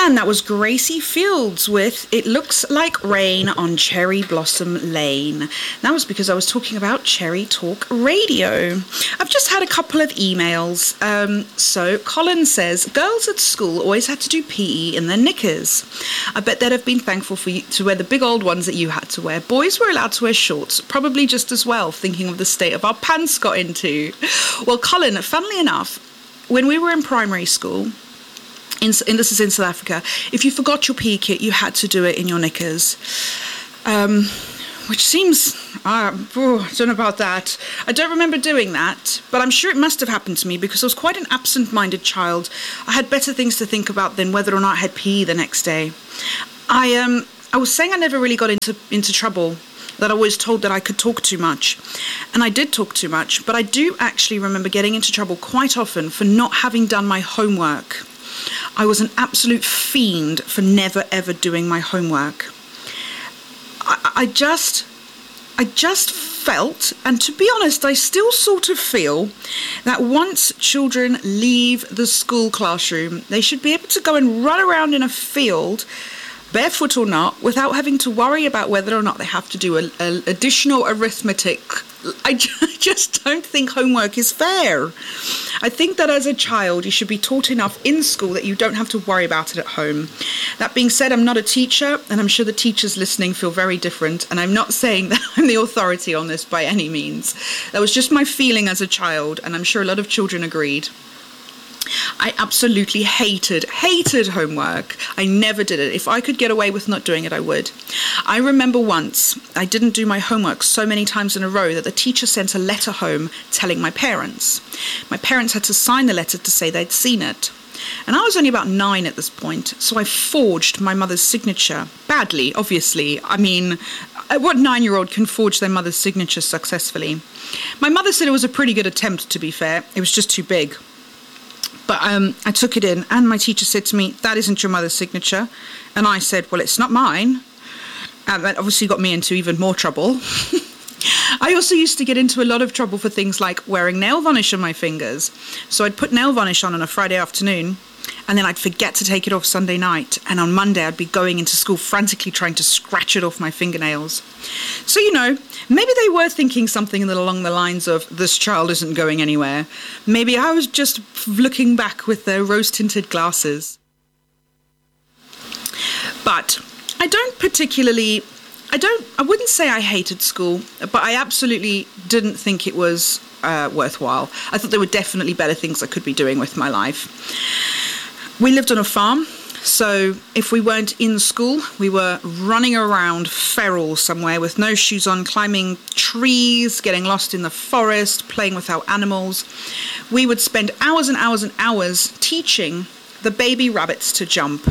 And that was Gracie Fields with It Looks Like Rain on Cherry Blossom Lane. That was because I was talking about Cherry Talk Radio. I've just had a couple of emails. So Colin says, girls at school always had to do PE in their knickers. I bet they'd have been thankful for you to wear the big old ones that you had to wear. Boys were allowed to wear shorts, probably just as well, thinking of the state of our pants got into. Well, Colin, funnily enough, when we were in primary school, and this is in South Africa, if you forgot your PE kit, you had to do it in your knickers. Which seems, I don't know about that. I don't remember doing that, but I'm sure it must have happened to me because I was quite an absent-minded child. I had better things to think about than whether or not I had PE the next day. I was saying I never really got into trouble, that I was told that I could talk too much. And I did talk too much, but I do actually remember getting into trouble quite often for not having done my homework. I was an absolute fiend for never ever doing my homework. I just felt, and to be honest, I still sort of feel that once children leave the school classroom, they should be able to go and run around in a field, barefoot or not, without having to worry about whether or not they have to do additional arithmetic. I just don't think homework is fair. I think that as a child, you should be taught enough in school that you don't have to worry about it at home. That being said, I'm not a teacher, and I'm sure the teachers listening feel very different, and I'm not saying that I'm the authority on this by any means. That was just my feeling as a child, and I'm sure a lot of children agreed. I absolutely hated homework. I never did it. If I could get away with not doing it, I would. I remember once I didn't do my homework so many times in a row that the teacher sent a letter home telling my parents. My parents had to sign the letter to say they'd seen it. And I was only about 9 at this point, so I forged my mother's signature. Badly, obviously. I mean, what 9-year-old can forge their mother's signature successfully? My mother said it was a pretty good attempt, to be fair. It was just too big. But I took it in, and my teacher said to me, that isn't your mother's signature. And I said, well, it's not mine. And that obviously got me into even more trouble. I also used to get into a lot of trouble for things like wearing nail varnish on my fingers. So I'd put nail varnish on a Friday afternoon, and then I'd forget to take it off Sunday night. And on Monday, I'd be going into school frantically trying to scratch it off my fingernails. So, maybe they were thinking something along the lines of, this child isn't going anywhere. Maybe I was just looking back with their rose-tinted glasses. But I wouldn't say I hated school, but I absolutely didn't think it was worthwhile. I thought there were definitely better things I could be doing with my life. We lived on a farm, so if we weren't in school, we were running around feral somewhere with no shoes on, climbing trees, getting lost in the forest, playing with our animals. We would spend hours and hours and hours teaching the baby rabbits to jump.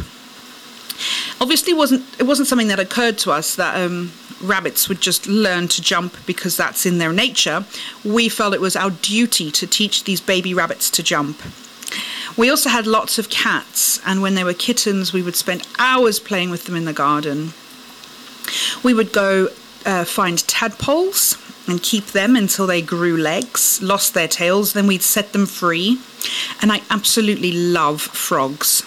Obviously, it wasn't something that occurred to us that rabbits would just learn to jump because that's in their nature. We felt it was our duty to teach these baby rabbits to jump. We also had lots of cats, and when they were kittens, we would spend hours playing with them in the garden. We would go find tadpoles and keep them until they grew legs, lost their tails, then we'd set them free. And I absolutely love frogs.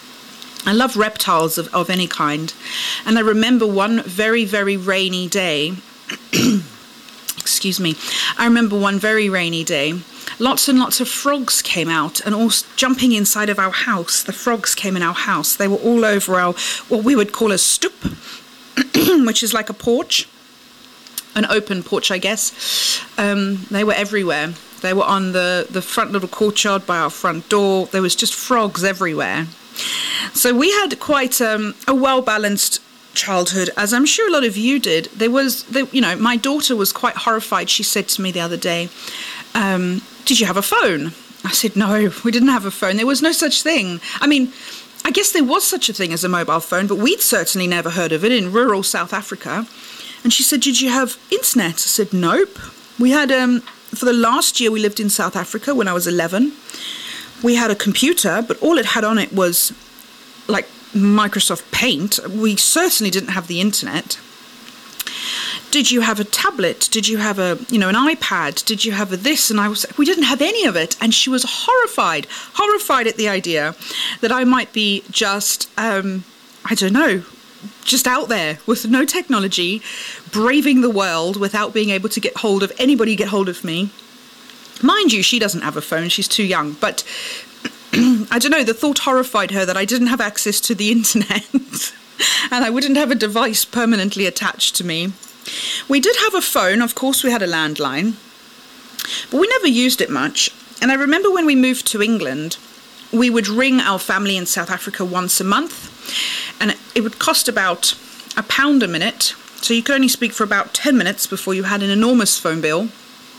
I love reptiles of any kind. And I remember one very, very rainy day. Excuse me. I remember one very rainy day. Lots and lots of frogs came out and all jumping inside of our house. The frogs came in our house. They were all over our, what we would call a stoep, which is like a porch, an open porch, I guess. They were everywhere. They were on the front little courtyard by our front door. There was just frogs everywhere. So we had quite a well-balanced childhood, as I'm sure a lot of you did. My daughter was quite horrified. She said to me the other day, did you have a phone? I said, no, we didn't have a phone. There was no such thing. I mean, I guess there was such a thing as a mobile phone, but we'd certainly never heard of it in rural South Africa. And she said, did you have internet? I said, nope. We had, for the last year we lived in South Africa when I was 11, we had a computer, but all it had on it was like Microsoft Paint. We certainly didn't have the internet. did you have a tablet? Did you have an iPad? Did you have a this? And I was like, we didn't have any of it. And she was horrified at the idea that I might be just, just out there with no technology, braving the world without being able to get hold of me. Mind you, she doesn't have a phone. She's too young. But I don't know, the thought horrified her that I didn't have access to the internet and I wouldn't have a device permanently attached to me. We did have a phone. Of course, we had a landline, but we never used it much. And I remember when we moved to England, we would ring our family in South Africa once a month, and it would cost about £1 a minute. So you could only speak for about 10 minutes before you had an enormous phone bill.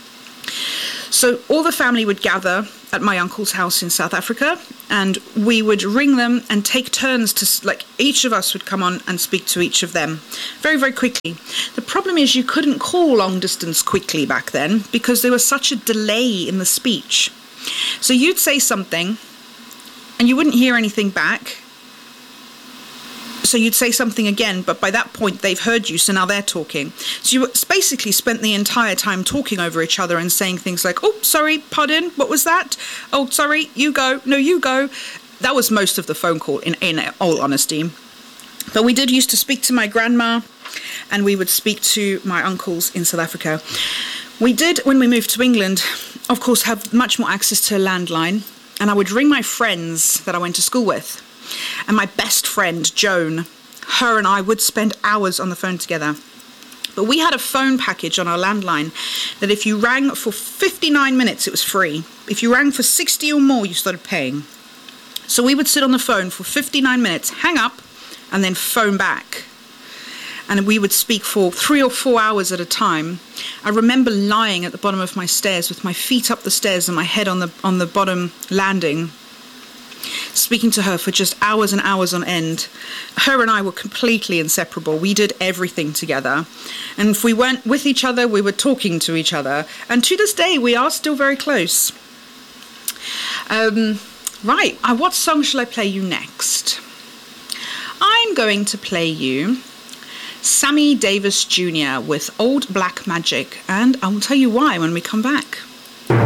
So all the family would gather at my uncle's house in South Africa, and we would ring them and take turns to, each of us would come on and speak to each of them very, very quickly. The problem is you couldn't call long distance quickly back then because there was such a delay in the speech. So you'd say something and you wouldn't hear anything back. So you'd say something again, but by that point they've heard you, so now they're talking. So you basically spent the entire time talking over each other and saying things like, oh, sorry, pardon, what was that? Oh, sorry, you go, no, you go. That was most of the phone call, in all honesty. But we did used to speak to my grandma, and we would speak to my uncles in South Africa. We did, when we moved to England, of course, have much more access to a landline, and I would ring my friends that I went to school with. And my best friend, Joan, her and I would spend hours on the phone together. But we had a phone package on our landline that if you rang for 59 minutes, it was free. If you rang for 60 or more, you started paying. So we would sit on the phone for 59 minutes, hang up, and then phone back. And we would speak for 3 or 4 hours at a time. I remember lying at the bottom of my stairs with my feet up the stairs and my head on the bottom landing, speaking to her for just hours and hours on end. Her and I were completely inseparable. We did everything together. And if we weren't with each other, we were talking to each other. And to this day, we are still very close. Right, what song shall I play you next? I'm going to play you Sammy Davis Jr. with Old Black Magic. And I will tell you why when we come back.